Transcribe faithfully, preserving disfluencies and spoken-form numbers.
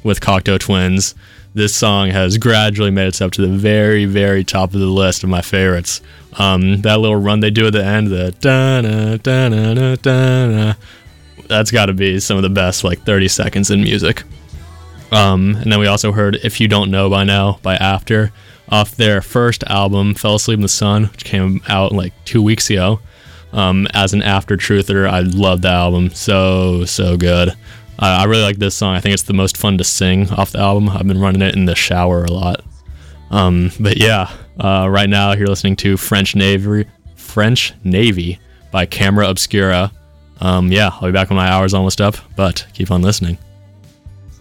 with Cocteau Twins, this song has gradually made itself to the very, very top of the list of my favorites. Um, that little run they do at the end, the da-na, da-na, da-na, da-na, that's got to be some of the best, like, thirty seconds in music. Um, and then we also heard If You Don't Know By Now by After, off their first album, Fell Asleep in the Sun, which came out like two weeks ago. Um, as an After truther, I love that album. So, so good. Uh, I really like this song. I think it's the most fun to sing off the album. I've been running it in the shower a lot. Um, but yeah, uh, right now you're listening to French Navy, French Navy by Camera Obscura. Um, yeah, I'll be back when my hour's almost up, but keep on listening.